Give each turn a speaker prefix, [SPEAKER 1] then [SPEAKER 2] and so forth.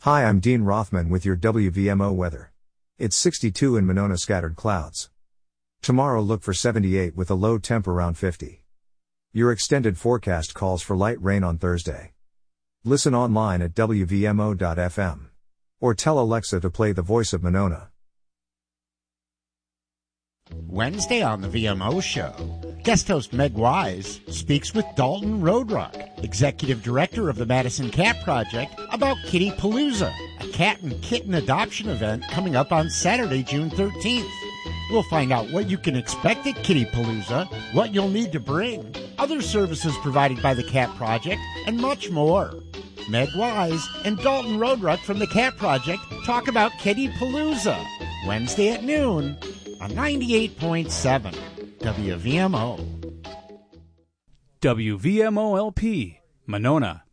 [SPEAKER 1] Hi, I'm Dean Rothman with your WVMO weather. It's 62 in Monona, scattered clouds. Tomorrow look for 78 with a low temp around 50. Your extended forecast calls for light rain on Thursday. Listen online at WVMO.fm. Or tell Alexa to play The Voice of Monona.
[SPEAKER 2] Wednesday on the VMO show, guest host Meg Wise speaks with Dalton Roadrock, Executive Director of the Madison Cat Project, about Kitty Palooza, a cat and kitten adoption event coming up on Saturday, June 13th. We'll find out what you can expect at Kitty Palooza, what you'll need to bring, other services provided by the Cat Project, and much more. Meg Wise and Dalton Roadrock from the Cat Project talk about Kitty Palooza, Wednesday at noon on 98.7 WVMO.
[SPEAKER 3] WVMO-LP, Monona.